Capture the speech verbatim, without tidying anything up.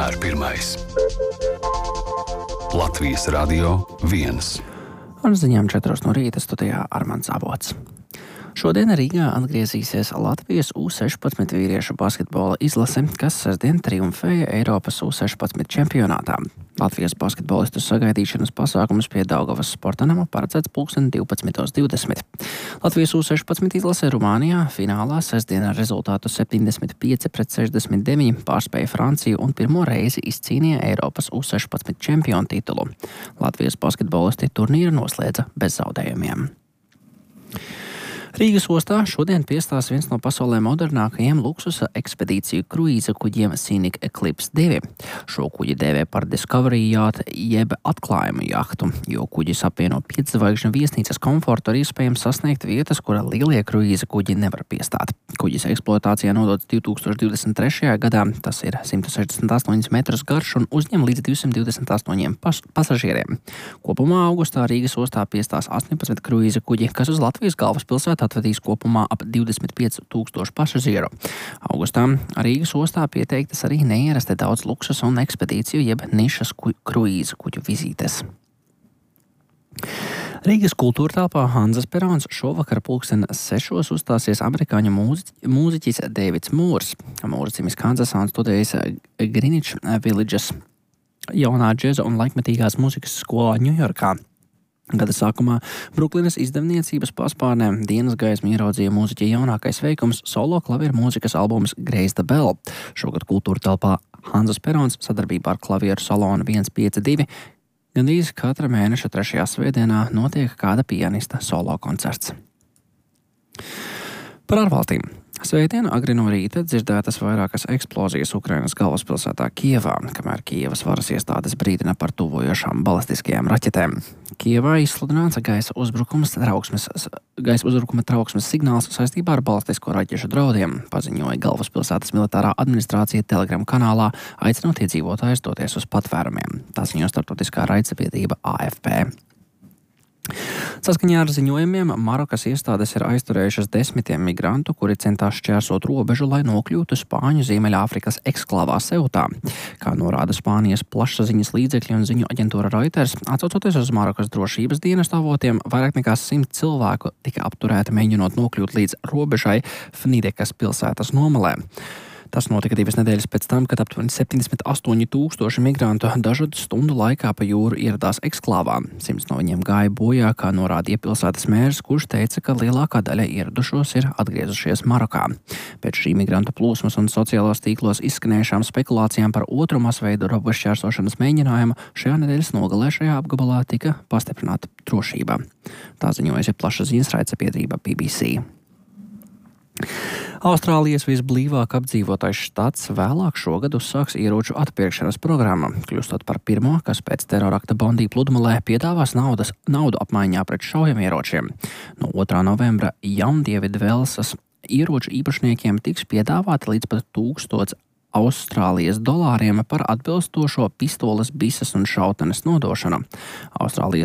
vienmēr pirmais. Latvijas Radio viens. Ar ziņām četros no rīta studijā Armands Avots. Šodien Rīgā atgriezīsies Latvijas U sešpadsmit vīriešu basketbola izlase, kas sestdien triumfēja Eiropas U sešpadsmit čempionātā. Latvijas basketbolistu sagaidīšanas pasākums pie Daugavas sporta nama paredzēts pulksten divpadsmitos divdesmit. Latvijas U sešpadsmit izlase Rumānijā finālā sestdien ar rezultātu septiņdesmit pieci pret sešdesmit deviņi pārspēja Franciju un pirmo reizi izcīnīja Eiropas U sešpadsmit čempionu titulu. Latvijas basketbolisti turnīru noslēdza bez zaudējumiem. Rīgas ostā šodien piestās viens no pasaulē modernākajiem luksusa ekspedīciju kruīza kuģiem Scenic Eclipse divi. Šo kuģi dēvē par Discovery Yacht jeb atklājumu jahtu, jo kuģis apvieno piecsvaigžņu viesnīcas komfortu ar iespējams sasniegt vietas, kura lielie kruīza kuģi nevar piestāt. Kuģis eksploatācijā nodots divtūkstoš divdesmit trešajā gadā, tas ir simt sešdesmit astoņus metrus garš un uzņem līdz divsimt divdesmit astoņiem pas pasažieriem. Kopumā augustā Rīgas ostā piestās astoņpadsmit kruīza kuģi, kas uz Latvijas galvaspilsētu atvedīs kopumā ap divdesmit pieci tūkstoši pasažieru. Augustā Rīgas ostā pieteiktas arī neierasti daudz luksusa un ekspedīciju jeb nišas ku kruīza kuģu vizītes. Rīgas kultūra telpā Hanzas Perons šovakar pulksten sešos uzstāsies amerikāņu mūziķis, mūziķis Deivids Mūrs. Mūrs dzimis Kansasā un studējis Greenwich Villages jaunā džeza un laikmetīgās mūzikas skolā Ņujorkā. Gada sākumā Bruklinas izdevniecības paspārnē dienas gaismu ieraudzīja mūziķa jaunākais veikums solo klavieru mūzikas albums Grace the Bell. Šogad kultūra telpā Hanzas Perons sadarbībā ar klavieru salonu viens pieci divi gandrīz katra mēneša trešajā svētdienā notiek kāda pianista solo koncerts. Par ārvalstīm. Svētdien agri no rīta dzirdētas vairākas eksplozijas Ukrainas galvaspilsētā Kijevā, kamēr Kijevas varas iestādes brīdina par tuvojošām balistiskajām raķetēm. Kijevā izsludināts gaisa uzbrukums trauksmes, gaisa uzbrukuma trauksmes signāls saistībā ar balistisko raķešu draudiem, paziņoja galvaspilsētas militārā administrācija Telegram kanālā, aicinot iedzīvotājus doties uz patvērumiem. Tā ziņo starptautiskā raidsabiedrība A F P. Saskaņā ar ziņojumiem Marokas iestādes ir aizturējušas desmitiem migrantu, kuri centās šķērsot robežu, lai nokļūtu Spāņu Ziemeļāfrikas eksklāvā Seutā. Kā norāda Spānijas plašsaziņas līdzekļi un ziņu aģentūra Reuters, atsaucoties uz Marokas drošības dienestu avotiem, vairāk nekā simt cilvēku tika apturēti mēģinot nokļūt līdz robežai Fnidekas pilsētas nomalē. Tas notika divas nedēļas pēc tam, kad aptuveni septiņdesmit astoņi tūkstoši migrantu dažādu stundu laikā pa jūru ieradās eksklāvā. Simts no viņiem gāja bojā, kā norādīja pilsētas mērs, kurš teica, ka lielākā daļa ieradušos ir atgriezušies Marokā. Pēc šī migrantu plūsmas un sociālos tīklos izskanējušām spekulācijām par otru masveidu robežšķērsošanas mēģinājumu, šajā nedēļas nogalē šajā apgabalā tika pastiprināta drošība. Tā ziņojusi plašsaziņas raidsabiedrība B B C. Austrālijas visblīvāk apdzīvotais štats vēlāk šogad uzsāks ieroču atpirkšanas programmu, kļūstot par pirmo, kas pēc terorakta Bondī pludmalē piedāvās naudas, naudu apmaiņā pret šaujamieročiem. No otrā novembra Jaundievidu Velsas ieroču īpašniekiem tiks piedāvāti līdz pat tūkstots Austrālijas dolāriem par atbilstošo pistoles, bisas un šautenes nodošanu. Austrālijas